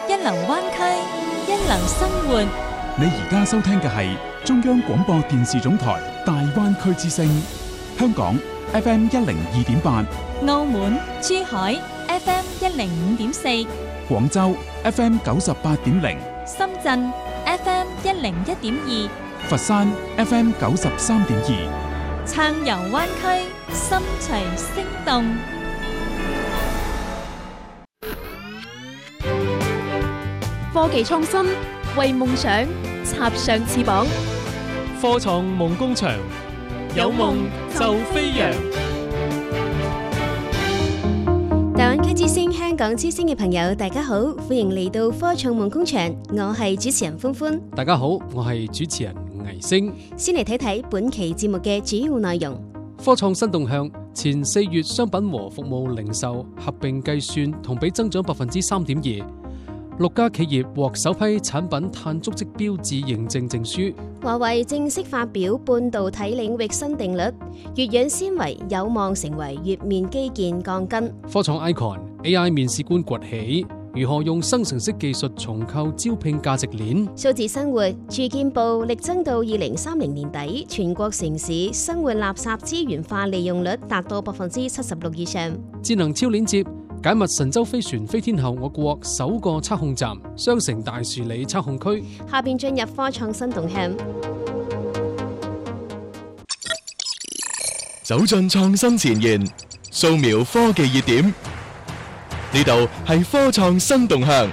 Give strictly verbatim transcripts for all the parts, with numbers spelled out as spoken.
一流灣區，一流生活。 你而家收聽嘅係中央廣播電視總台大灣區之聲，香港 F M 一零二點八， 澳門、珠海 F M 一零五點四， 廣州 F M 九十八點零， 深圳 F M 一零一點二， 佛山 F M 九十三點二， 暢遊灣區，心隨聲動。 科技創新，為夢想插上翅膀。 科創夢工場，有夢就飛揚。 大灣區之聲、香港之聲嘅朋友，大家好，歡迎嚟到科創夢工場，我係主持人歡歡。 大家好，我係主持人倪星。 先嚟睇睇本期節目嘅主要內容。 科創新動向，前四月商品和服務零售合併計算同比增長百分之三點二。六家企業獲首批產品碳足跡標誌認證證書。 華為正式發表半導體領域新定律，越氧纖維有望成為月面基建鋼筋。 科創 Icon A I 面試官崛起，如何用生成式技術重構招聘價值鏈？ 數字生活住建部力爭到二零三零年底，全國城市生活垃圾資源化利用率達到百分之七十六以上。 智能超鏈接解密神舟飛船飛天後我國首個測控站雙城大樹里測控區。 下邊進入科創新動向， 走進創新前沿，掃描科技熱點，呢度係科創新動向。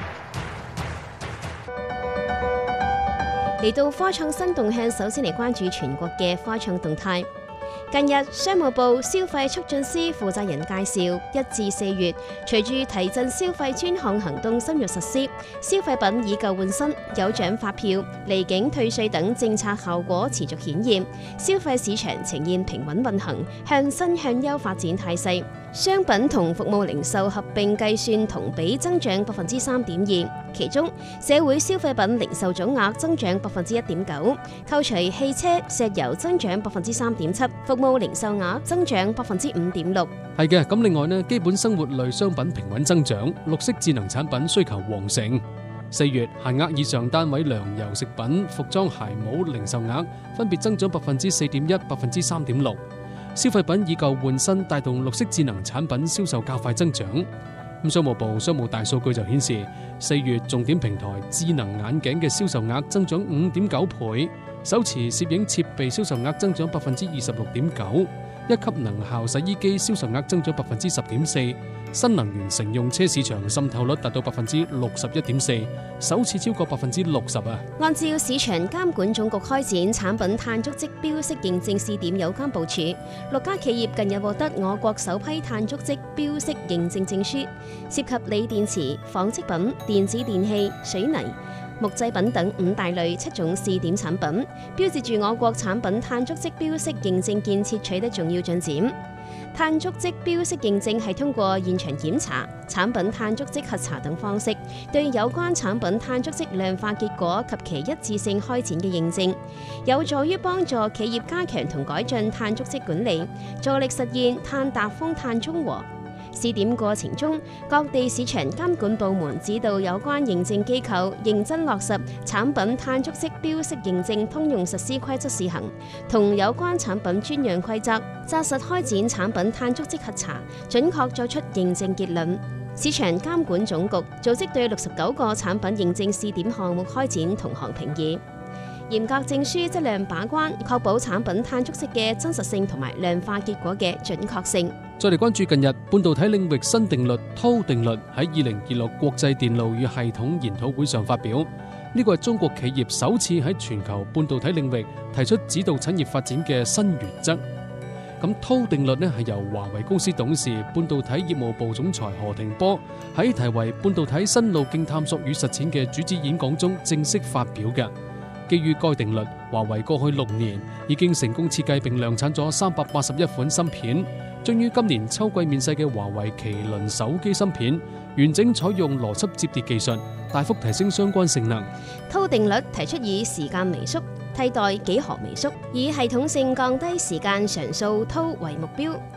嚟到科創新動向，首先嚟關注全國嘅科創動態。近日，商務部消費促進司負責人介紹，一至四月，隨住提振消費專項行動深入實施，消費品以舊換新、有獎發票、離境退稅等政策效果持續顯現，消費市場呈現平穩運行、向新向優發展態勢。商品同服務零售合併計算同比增長百分之三點二，其中社會消費品零售總額增長百分之一點九，扣除汽車、石油增長百分之三點七，服務零售額增長百分之五點六。 係嘅，咁另外呢，基本生活類商品平穩增長，綠色智能產品需求旺盛。四月限額以上單位糧油食品、服裝鞋帽零售額分別增長百分之四點一、百分之三點六。消費品以舊換新，帶動綠色智能產品銷售較快增長。咁商務部商務大數據就顯示，四月重點平台智能眼鏡嘅銷售額增長五點九倍，手持攝影設備銷售額增長百分之二十六點九，一級能效洗衣機銷售額增長百分之十點四，新能源乘用車市場滲透率達到百分之六十一點四，首次超過百分之六十啊！ 按照市場監管總局開展產品碳足跡標識認證試點有關部署，六家企業近日獲得我國首批碳足跡標識認證證書，涉及鋰電池、紡織品、電子電器、水泥、木製品等五大類七種試點產品，標誌住我國產品碳足跡標識認證建設取得重要進展。碳足跡標識認證係通過現場檢查、產品碳足跡核查等方式，對有關產品碳足跡量化結果及其一致性開展嘅認證，有助於幫助企業加強同改進碳足跡管理，助力實現碳達峰、碳中和。試點過程中，各地市場監管部門指導有關認證機構認真落實產品碳足跡標識認證通用實施規則試行，同有關產品專樣規則，紮實開展產品碳足跡核查，準確作出認證結論。市場監管總局組織對六十九個產品認證試點項目開展同行評議，嚴格證書質量把關，確保產品碳足跡嘅真實性同埋量化結果嘅準確性。 再嚟關注近日半導體領域新定律 T O 定律喺二零二六國際電路與系統研討會上發表，呢個係中國企業首次喺全球半導體領域提出指導產業發展嘅新原則。咁 T O 定律呢係由華為公司董事、半導體業務部總裁何庭波喺題為半導體新路徑探索與實踐嘅主旨演講中正式發表嘅。基於該定律，華為過去六年已經成功設計並量產咗三百八十一款芯片，將於今年秋季面世嘅華為麒麟手機芯片，完整採用邏輯摺疊技術，大幅提升相關性能。 T O 定律提出以時間微縮替代幾何微縮，以系統性降低時間常數 T O 為目標。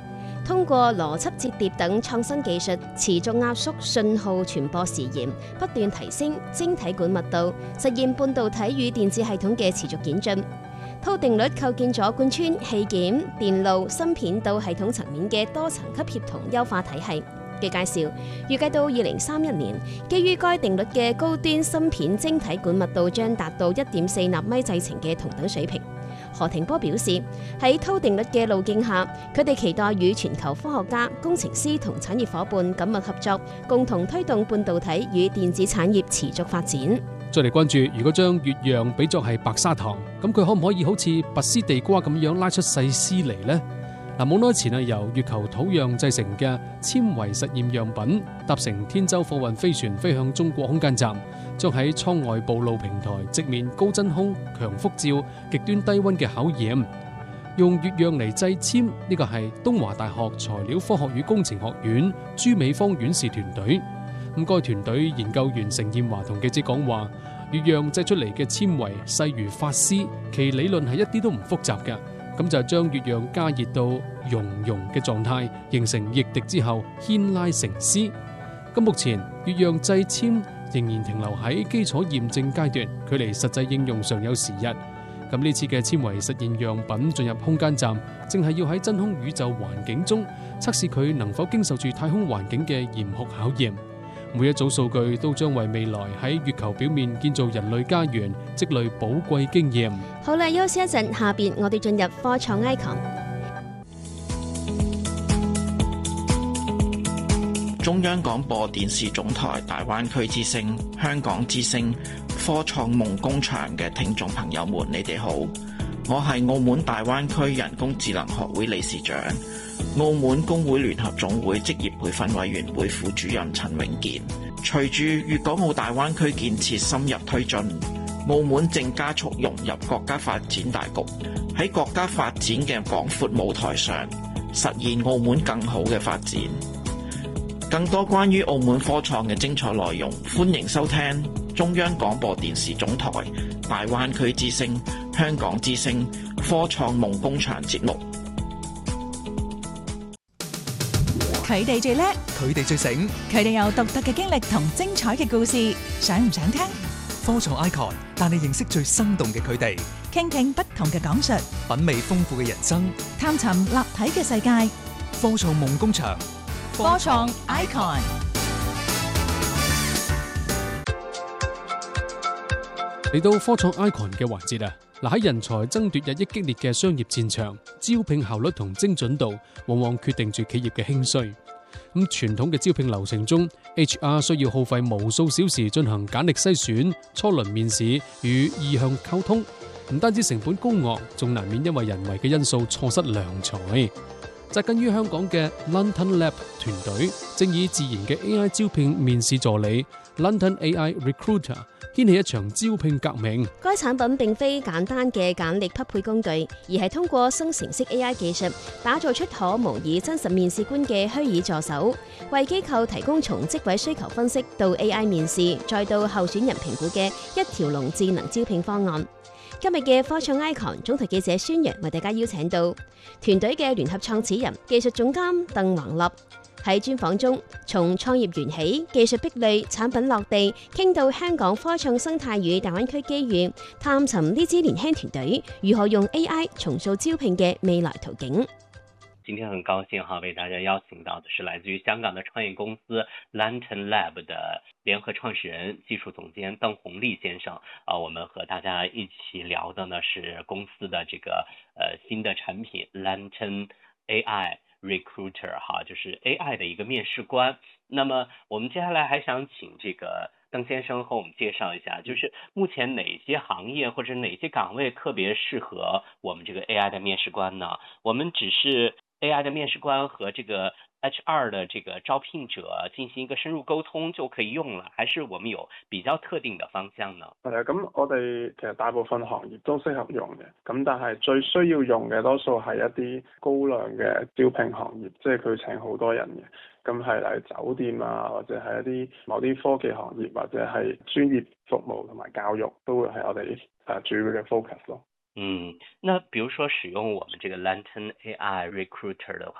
通過邏輯折疊等創新技術，持續壓縮信號傳播時延，不斷提升晶體管密度，實現半導體與電子系統嘅持續演進。濤定律構建咗貫穿器件、電路、芯片到系統層面嘅多層級協同優化體系嘅介紹。預計到二零三一年，基於該定律嘅高端芯片晶體管密度將達到一點四納米製程嘅同等水平。何庭波表示，喺濤定律嘅路徑下，佢哋期待與全球科學家、工程師同產業夥伴緊密合作，共同推動半導體與電子產業持續發展。 再嚟關注，如果將月壤比作係白砂糖，咁佢可唔可以好似拔絲地瓜咁樣拉出細絲嚟呢？嗱，冇耐前啊，由月球土壤製成嘅纖維實驗樣品搭乘天舟貨運飛船飛向中國空間站，將喺艙外暴露平台直面高真空、強輻照、極端低溫嘅考驗。用月壤嚟製纖，呢個係東華大學材料科學與工程學院朱美芳院士團隊。咁該團隊研究員盛燕華同記者講話，月壤製出嚟嘅纖維細如髮絲，其理論係一啲都唔複雜嘅。咁就將月壤加熱到熔融嘅狀態，形成液滴之後牽拉成絲。咁目前月壤製纖仍然停留喺基礎驗證階段，距離實際應用尚有時日。咁呢次嘅纖維實驗樣品進入空間站，正係要喺真空宇宙環境中測試佢能否經受住太空環境嘅嚴酷考驗。每一組數據都將為未來喺月球表面建造人類家園積累寶貴經驗。 好啦，休息一陣，下邊我哋進入科創 icon。 中央廣播電視總台大灣區之聲、香港之聲、科創夢工場嘅聽眾朋友們，你哋好，我係澳門大灣區人工智能學會理事長、澳門工會聯合總會職業培訓委員會副主任陳永健。隨住粵港澳大灣區建設深入推進，澳門正加速融入國家發展大局，喺國家發展嘅廣闊舞台上，實現澳門更好嘅發展。更多關於澳門科創嘅精彩內容，歡迎收聽中央廣播電視總台大灣區之聲、香港之聲科創夢工場節目。 佢哋最叻， 佢哋最醒， 佢哋有獨特嘅經歷同精彩嘅故事，想唔想聽？ 科創 icon 帶你認識最生動嘅佢哋， 傾聽不同嘅講述， 品味豐富嘅人生， 探尋立體嘅世界。 科創夢工場， 科創 icon。 嚟到科創 icon 嘅環節啊！嗱，喺人才爭奪日益激烈嘅商業戰場，招聘效率同精準度往往決定住企業嘅興衰。咁傳統嘅招聘流程中 ，H R 需要耗費無數小時進行簡歷篩選、初輪面試與意向溝通，唔單止成本高昂，仲難免因為人為嘅因素錯失良才。紮根於香港嘅 Lantern Lab 團隊，正以自然嘅 A I 招聘面試助理 Lantern A I Recruiter 掀起一場招聘革命。 該產品並非簡單嘅簡歷匹配工具，而係通過生成式 A I 技術，打造出可模擬真實面試官嘅虛擬助手，為機構提供從職位需求分析到 A I 面試，再到候選人評估嘅一條龍智能招聘方案。今日嘅科創 icon 總台記者孫陽為大家邀請到團隊嘅聯合創始人、技術總監鄧宏立，喺專訪中從創業緣起、技術壁壘、產品落地，傾到香港科創生態與大灣區機遇，探尋呢支年輕團隊如何用 A I 重塑招聘嘅未來途徑。 今天很高興哈，為大家邀請到的是來自於香港的創業公司 Lantern Lab 的聯合創始人、技術總監鄧宏立先生啊，我們和大家一起聊的呢是公司的這個呃新的產品 Lantern A I Recruiter 哈，就是 A I 的一個面試官。那麼我們接下來還想請這個鄧先生和我們介紹一下，就是目前哪些行業或者哪些崗位特別適合我們這個 A I 的面試官呢？我們只是A I 的面試官和這個 H R 的這個招聘者進行一個深入溝通就可以用了，還是我們有比較特定的方向呢？ 係啊，咁我哋其實大部分行業都適合用嘅，咁但係最需要用嘅多數係一啲高量嘅招聘行業，即係佢請好多人嘅，咁係嚟酒店啊，或者係一啲某啲科技行業，或者係專業服務同埋教育都會係我哋誒主要嘅 focus 咯。 嗯，那比如說使用我們這個 Lantern A I Recruiter 的話，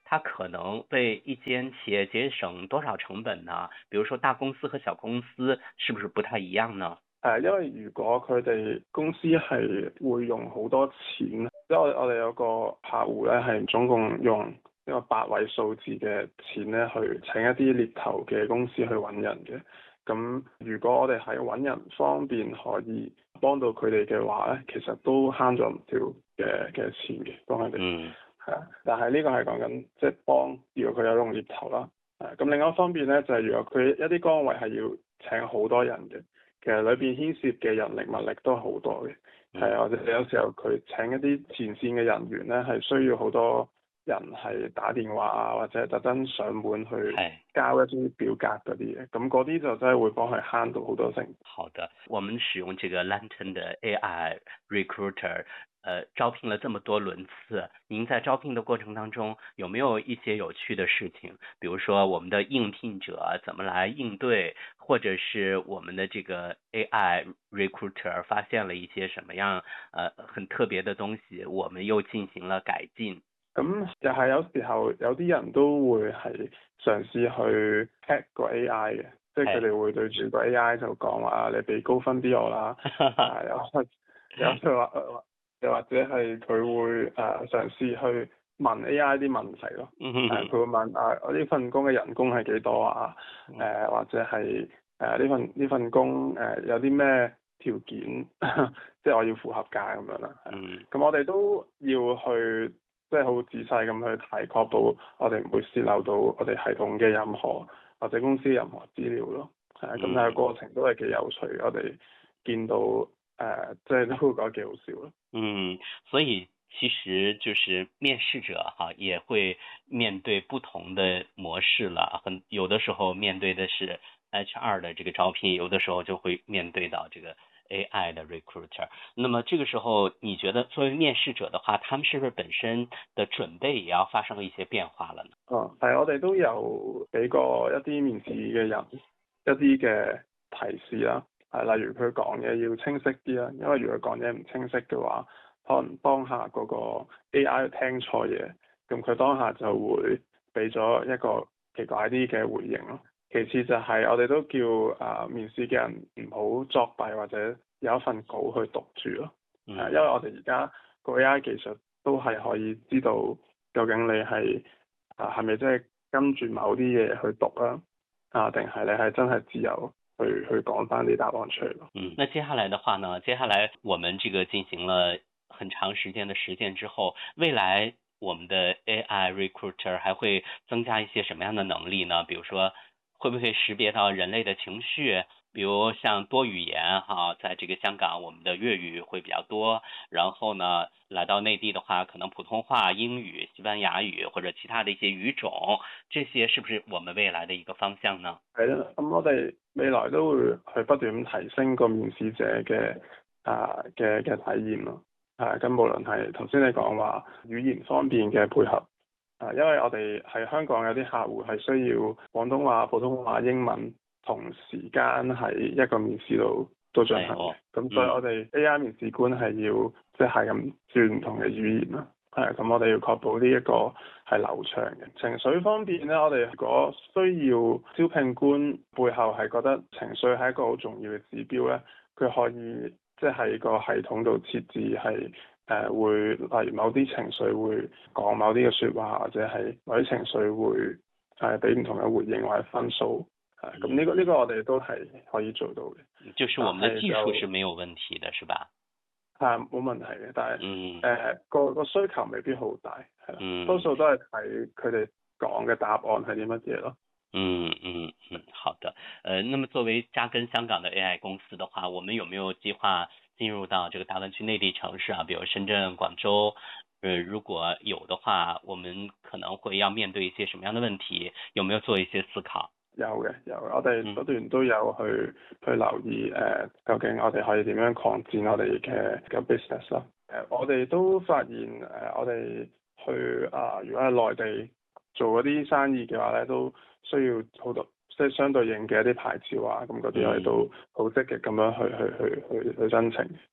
它可能為一間企業節省多少成本呢？比如說大公司和小公司是不是不太一樣呢？ 誒，因為如果佢哋公司係會用好多錢，即係我我哋有個客戶咧係總共用一個八位數字嘅錢咧去請一啲獵頭嘅公司去揾人嘅。咁如果我哋喺揾人方面可以幫到佢哋嘅話咧，其實都慳咗唔少嘅嘅錢嘅，幫佢哋。 嗯。 係啊，但係呢個係講緊即係幫，如果佢有用獵頭啦。誒，咁另外一方面咧，就係、是、如果佢一啲崗位係要請好多人嘅，其實裏邊牽涉嘅人力物力都好多嘅。係啊、嗯，或者有時候佢請一啲前線嘅人員咧，係需要好多人係打電話啊，或者特登上門去交一啲表格嗰啲嘢，咁嗰啲就真係會幫佢慳到好多成本。 好的，我們使用這個 Lantern 的 A I Recruiter，呃，招聘了這麼多輪次，您在招聘的過程當中，有沒有一些有趣的事情？比如說我們的應聘者怎麼來應對，或者是我們的這個 A I Recruiter 發現了一些什麼樣，呃，很特別的東西，我們又進行了改進。 咁又係有時候有啲人都會係嘗試去 hack 個 A I 嘅，即係佢哋會對住個 A I 就講話你俾高分啲我啦，有有佢話又或者係佢會誒嘗試去問 A I 啲問題咯，誒佢會問啊我呢份工嘅人工係幾多啊？誒、呃、或者係誒呢份呢份工誒、呃、有啲咩條件，即係我要符合價咁樣啦。咁、嗯、我哋都要去即係好仔細咁去睇，確保我哋唔會泄漏到我哋系統嘅任何或者公司任何資料咯。係啊，咁但係過程都係幾有趣，我哋見到誒即係都會覺得幾好笑咯。 嗯，所以其實就是面試者哈也會面對不同的模式了，很有的時候面對的是 H R 的這個招聘，有的時候就會面對到這個 A I 的 recruiter。那麼這個時候你覺得作為面試者的話，他們是不是本身的準備也要發生一些變化了呢？ 哦，係，我哋都有俾過一啲面試嘅人一啲嘅提示啦。係，例如佢講嘢要清晰啲啦，因為如果講嘢唔清晰嘅話，可能當下嗰個 A I 聽錯嘢，咁佢當下就會俾咗一個奇怪啲嘅回應咯。其次就係我哋都叫啊、呃、面試嘅人唔好作弊或者有一份稿去讀住咯。係、嗯，因為我哋而家個 A I 技術都係可以知道究竟你係啊係咪真係跟住某啲嘢去讀啦，啊定係你係真係自由去去講翻啲答案出嚟咯。 嗯，那接下來的話呢？接下來我們這個進行了很長時間的實踐之後，未來我們的 A I Recruiter 還會增加一些什麼樣的能力呢？比如說，會不會識別到人類的情緒？比如像多語言哈，在這個香港，我們的粵語會比較多。然後呢，來到內地的話，可能普通話、英語、西班牙語或者其他的一些語種，這些是不是我們未來的一個方向呢？ 係啦，咁我哋未來都會去不斷咁提升個面試者嘅啊嘅嘅體驗咯。係，咁無論係頭先你講話語言方面嘅配合，啊，因為我哋喺香港有啲客戶係需要廣東話、普通話、英文同時間喺一個面試度都進行嘅，咁、嗯、所以我哋 A I 面試官係要即係咁轉唔同嘅語言啦。係，咁我哋要確保呢一個係流暢嘅。情緒方面咧，我哋如果需要招聘官背後係覺得情緒係一個好重要嘅指標咧，佢可以即係喺個系統度設置係誒、呃、會，例如某啲情緒會講某啲嘅説話，或者係某啲情緒會係俾唔同嘅回應或者分數。係，咁呢個呢個我哋都係可以做到嘅。 就是我們的技術是沒有問題的，是吧？ 係冇問題嘅，但係誒、 嗯呃、個個需求未必好大，係啦、嗯，多數都係睇佢哋講嘅答案係啲乜嘢咯。 嗯嗯嗯，好的。呃，那麼作為扎根香港的 A I 公司的話，我們有沒有計劃進入到這個大灣區內地城市啊，比如深圳、廣州？呃，如果有的話，我們可能會要面對一些什麼樣的問題？有沒有做一些思考？ 有嘅，有嘅，我哋不斷都有去、嗯、去留意誒、呃，究竟我哋可以點樣擴展我哋嘅嘅 business 咯？誒、呃，我哋都發現誒、呃，我哋去啊、呃，如果係內地做嗰啲生意嘅話咧，都需要好多即係相對應嘅一啲牌照啊，咁嗰啲我哋都好積極咁樣去去去去去申請。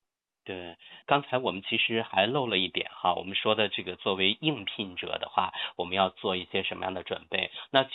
对，刚才我们其实还漏了一点哈，我们说的这个作为应聘者的话，我们要做一些什么样的准备？那其